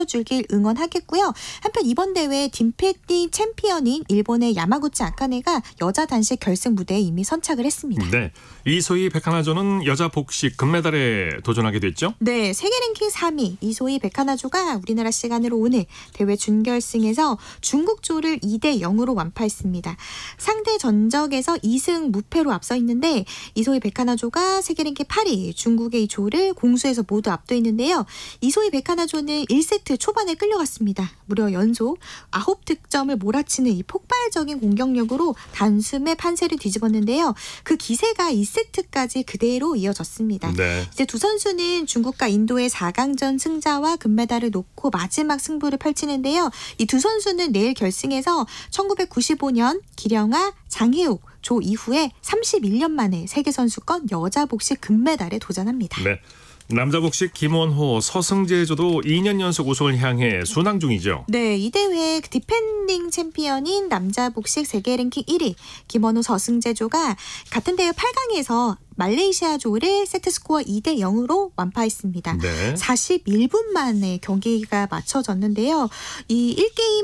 줄길 응원하겠고요. 한편 이번 대회 디펜딩 챔피언인 일본의 야마구치 아카네가 여자 단식 결승 무대에 이미 선착을 했습니다. 네, 이소희 백하나조는 여자 복식 금메달에 도전하게 됐죠? 네, 세계 랭킹 3위 이소희 백하나조가 우리나라 시간으로 오늘 대회 준결승에서 중국조를 2대0으로 완파했습니다. 상대 전적에서 2승 무패로 앞서 있는데 이소희 백하나조가 세계 랭킹 8위 중국의 이 조를 공수에서 모두 압도 있는데요. 이소희 백하나조는 1세트 초반에 끌려갔습니다. 무려 연속 9득점을 몰아치는 이 폭발적인 공격력으로 단숨에 판세를 뒤집었는데요. 그 기세가 2세트까지 그대로 이어졌습니다. 네. 이제 두 선수는 중국과 인도의 4강전 승자와 금메달을 놓고 마지막 승부를 펼치는데요. 이 두 선수는 내일 결승에서 1995년 기령아, 장혜욱 조 이후에 31년 만에 세계선수권 여자 복식 금메달에 도전합니다. 네. 남자 복식 김원호, 서승재조도 2년 연속 우승을 향해 순항 중이죠. 네, 이 대회 디펜딩 챔피언인 남자 복식 세계 랭킹 1위 김원호, 서승재조가 같은 대회 8강에서 말레이시아조를 세트스코어 2대0으로 완파했습니다. 네. 41분 만에 경기가 맞춰졌는데요. 이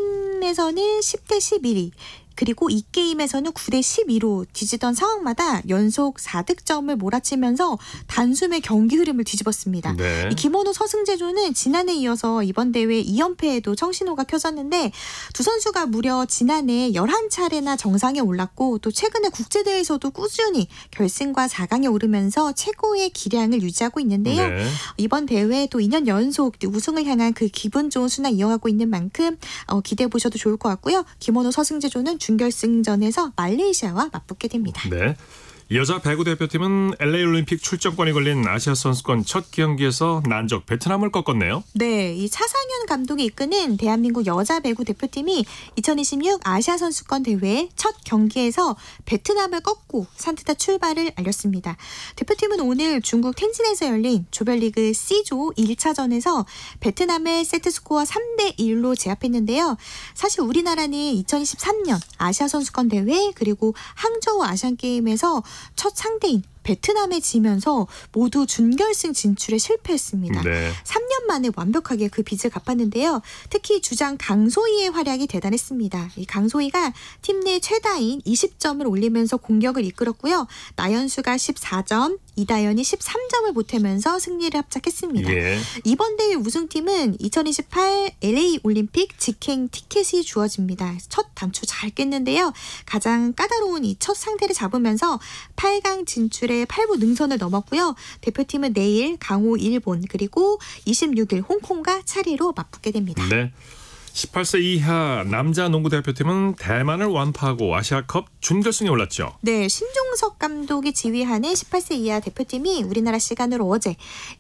1게임에서는 10대 11위 그리고 이 게임에서는 9대 12로 뒤지던 상황마다 연속 4득점을 몰아치면서 단숨에 경기 흐름을 뒤집었습니다. 네. 이 김원호, 서승재조는 지난해 이어서 이번 대회 2연패에도 청신호가 켜졌는데 두 선수가 무려 지난해 11차례나 정상에 올랐고 또 최근에 국제대회에서도 꾸준히 결승과 4강에 오르면서 최고의 기량을 유지하고 있는데요. 네. 이번 대회도 2년 연속 우승을 향한 그 기분 좋은 순환 이어가고 있는 만큼 기대해 보셔도 좋을 것 같고요. 김원호, 서승재조는 준결승전에서 말레이시아와 맞붙게 됩니다. 네. 여자 배구 대표팀은 LA 올림픽 출전권이 걸린 아시아 선수권 첫 경기에서 난적 베트남을 꺾었네요. 네, 이 차상현 감독이 이끄는 대한민국 여자 배구 대표팀이 2026 아시아 선수권 대회 첫 경기에서 베트남을 꺾고 산뜻한 출발을 알렸습니다. 대표팀은 오늘 중국 텐진에서 열린 조별리그 C조 1차전에서 베트남의 세트스코어 3대1로 제압했는데요. 사실 우리나라는 2023년 아시아 선수권 대회 그리고 항저우 아시안게임에서 첫 상대인 베트남에 지면서 모두 준결승 진출에 실패했습니다. 네. 3년 만에 완벽하게 그 빚을 갚았는데요. 특히 주장 강소희의 활약이 대단했습니다. 이 강소희가 팀 내 최다인 20점을 올리면서 공격을 이끌었고요. 나연수가 14점, 이다연이 13점을 보태면서 승리를 합작했습니다. 예. 이번 대회 우승팀은 2028 LA 올림픽 직행 티켓이 주어집니다. 첫 단추 잘 깼는데요. 가장 까다로운 이 첫 상대를 잡으면서 8강 진출에 8부 능선을 넘었고요. 대표팀은 내일 강호 일본 그리고 26일 홍콩과 차례로 맞붙게 됩니다. 네. 18세 이하 남자 농구 대표팀은 대만을 완파하고 아시아컵 준결승에 올랐죠. 네, 신종석 감독이 지휘하는 18세 이하 대표팀이 우리나라 시간으로 어제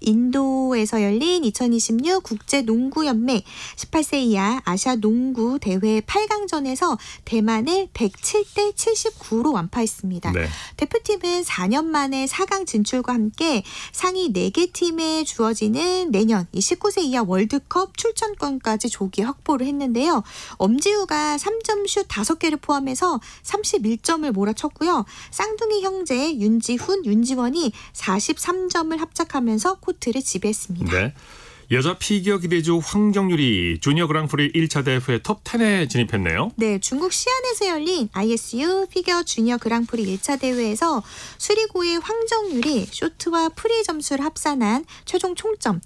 인도에서 열린 2026 국제농구연맹 18세 이하 아시아 농구 대회 8강전에서 대만을 107대 79로 완파했습니다. 네. 대표팀은 4년 만에 4강 진출과 함께 상위 4개 팀에 주어지는 내년 19세 이하 월드컵 출전권까지 조기 확보를 했는데요. 엄지우가 3점 슛 5개를 포함해서 31점을 몰아쳤고요. 쌍둥이 형제 윤지훈, 윤지원이 43점을 합작하면서 코트를 지배했습니다. 네. 여자 피겨 기대주 황정률이 주니어 그랑프리 1차 대회 톱 10에 진입했네요. 네, 중국 시안에서 열린 ISU 피겨 주니어 그랑프리 1차 대회에서 수리고의 황정률이 쇼트와 프리 점수를 합산한 최종 총점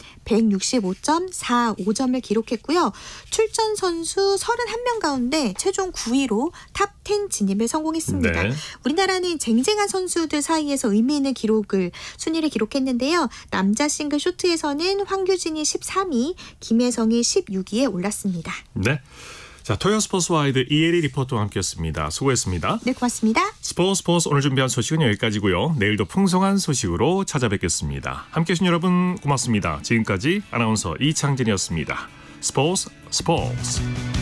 165.45점을 기록했고요. 출전 선수 31명 가운데 최종 9위로 탑 10 진입에 성공했습니다. 네. 우리나라는 쟁쟁한 선수들 사이에서 의미 있는 순위를 기록했는데요. 남자 싱글 쇼트에서는 황규진이 13위, 김혜성이 16위에 올랐습니다. 네. 자, 토요 스포츠 와이드 이혜리 리포터와 함께했습니다. 수고했습니다. 네, 고맙습니다. 스포츠 오늘 준비한 소식은 여기까지고요. 내일도 풍성한 소식으로 찾아뵙겠습니다. 함께해 주신 여러분 고맙습니다. 지금까지 아나운서 이창진이었습니다. 스포츠